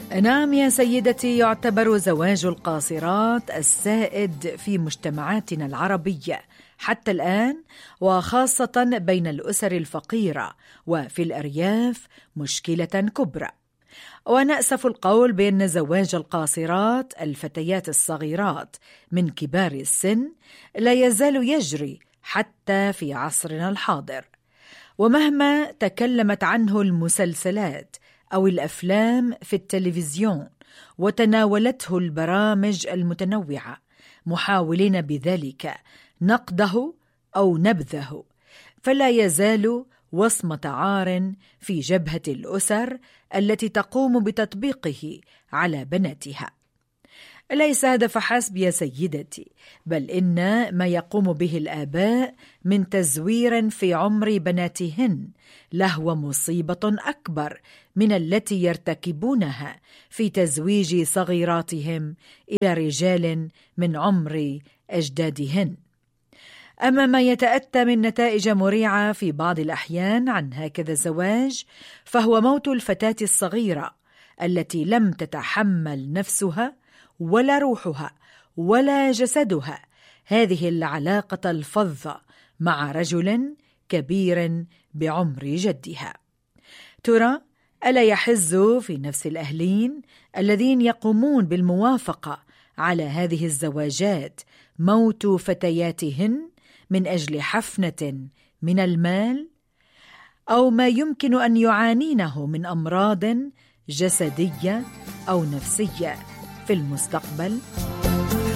نعم يا سيدتي، يعتبر زواج القاصرات السائد في مجتمعاتنا العربية حتى الآن، وخاصة بين الأسر الفقيرة وفي الأرياف مشكلة كبرى. ونأسف القول بأن زواج القاصرات الفتيات الصغيرات من كبار السن لا يزال يجري حتى في عصرنا الحاضر، ومهما تكلمت عنه المسلسلات أو الأفلام في التلفزيون وتناولته البرامج المتنوعة محاولين بذلك نقده أو نبذه، فلا يزال وصمة عار في جبهة الأسر التي تقوم بتطبيقه على بناتها. ليس هذا فحسب يا سيدتي، بل إن ما يقوم به الآباء من تزوير في عمر بناتهن لهو مصيبة أكبر من التي يرتكبونها في تزويج صغيراتهم إلى رجال من عمر أجدادهن. أما ما يتأتى من نتائج مريعة في بعض الأحيان عن هكذا الزواج، فهو موت الفتاة الصغيرة التي لم تتحمل نفسها ولا روحها ولا جسدها هذه العلاقة الفظة مع رجل كبير بعمر جدها. ترى ألا يحز في نفس الأهلين الذين يقومون بالموافقة على هذه الزواجات موت فتياتهن من أجل حفنة من المال أو ما يمكن أن يعانينه من أمراض جسدية أو نفسية في المستقبل؟